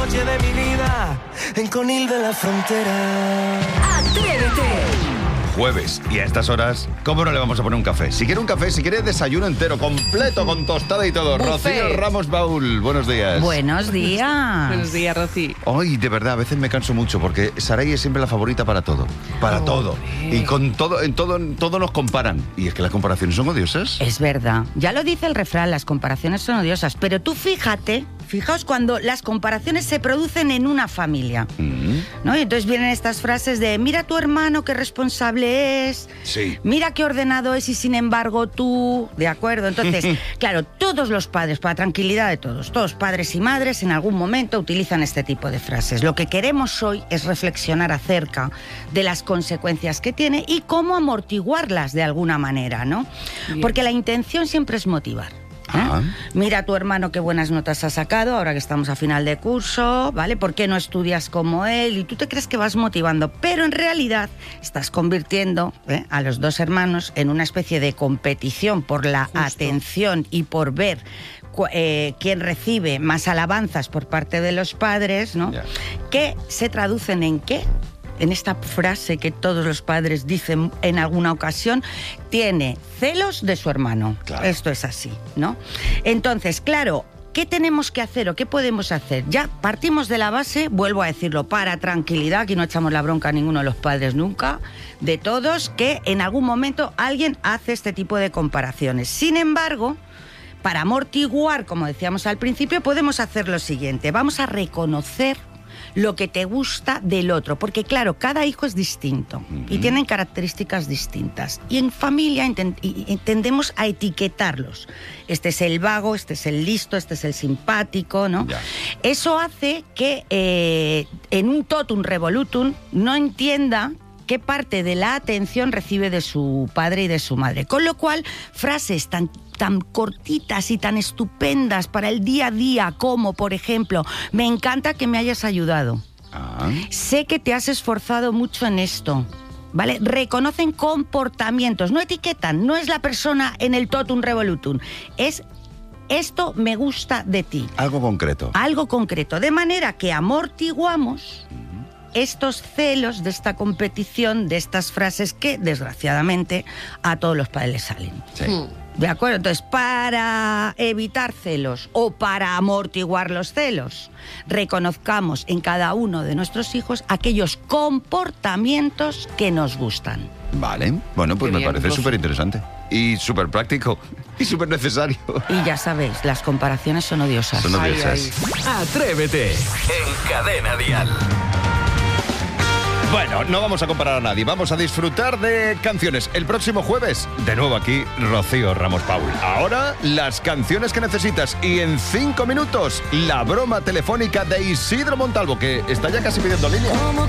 noche de mi vida en Conil de la Frontera. ¡Atrévete! Jueves, y a estas horas, ¿cómo no le vamos a poner un café? Si quiere un café, si quiere desayuno entero, completo, con tostada y todo. Buffet. Rocío Ramos Baúl, buenos días. Buenos días. Buenos días, Rosy. Ay, de verdad, a veces me canso mucho porque Saray es siempre la favorita para todo. Para todo. Y con todo, en todo nos comparan. Y es que las comparaciones son odiosas. Es verdad. Ya lo dice el refrán, las comparaciones son odiosas. Pero tú fijaos cuando las comparaciones se producen en una familia. ¿No? Y entonces vienen estas frases de mira a tu hermano qué responsable es, Sí. mira qué ordenado es y sin embargo tú, ¿de acuerdo? Entonces, claro, todos los padres, para tranquilidad de todos padres y madres en algún momento utilizan este tipo de frases. Lo que queremos hoy es reflexionar acerca de las consecuencias que tiene y cómo amortiguarlas de alguna manera, ¿no? Bien. Porque la intención siempre es motivar. Ah. Mira a tu hermano qué buenas notas ha sacado ahora que estamos a final de curso, ¿vale? ¿Por qué no estudias como él? Y tú te crees que vas motivando, pero en realidad estás convirtiendo a los dos hermanos en una especie de competición por la atención y por ver quién recibe más alabanzas por parte de los padres, ¿no? Ya. Que se traducen en ¿qué? En esta frase que todos los padres dicen en alguna ocasión, tiene celos de su hermano. Claro. Esto es así, ¿no? Entonces, claro, ¿qué tenemos que hacer o qué podemos hacer? Ya partimos de la base, vuelvo a decirlo, para tranquilidad, aquí no echamos la bronca a ninguno de los padres nunca, de todos, que en algún momento alguien hace este tipo de comparaciones. Sin embargo, para amortiguar, como decíamos al principio, podemos hacer lo siguiente. Vamos a reconocer lo que te gusta del otro, porque claro, cada hijo es distinto y tienen características distintas. Y en familia tendemos a etiquetarlos. Este es el vago, este es el listo, este es el simpático, ¿no? Ya. Eso hace que en un totum revolutum no entienda qué parte de la atención recibe de su padre y de su madre. Con lo cual, frases tan cortitas y tan estupendas para el día a día como, por ejemplo, me encanta que me hayas ayudado. Ah. Sé que te has esforzado mucho en esto. ¿Vale? Reconocen comportamientos, no etiquetan, no es la persona en el totum revolutum, es esto me gusta de ti. Algo concreto. Algo concreto, de manera que amortiguamos estos celos de esta competición, de estas frases que, desgraciadamente, a todos los padres les salen. Sí. ¿De acuerdo? Entonces, para evitar celos o para amortiguar los celos, reconozcamos en cada uno de nuestros hijos aquellos comportamientos que nos gustan. Vale. Bueno, pues Qué me bien, parece Rosy. súper interesante. Y súper práctico. Y súper necesario. Y ya sabéis, las comparaciones son odiosas. Son Ay, odiosas. Atrévete en Cadena Dial. Bueno, no vamos a comparar a nadie, vamos a disfrutar de canciones. El próximo jueves, de nuevo aquí, Rocío Ramos Paul. Ahora, las canciones que necesitas. Y en 5 minutos, la broma telefónica de Isidro Montalvo, que está ya casi pidiendo línea.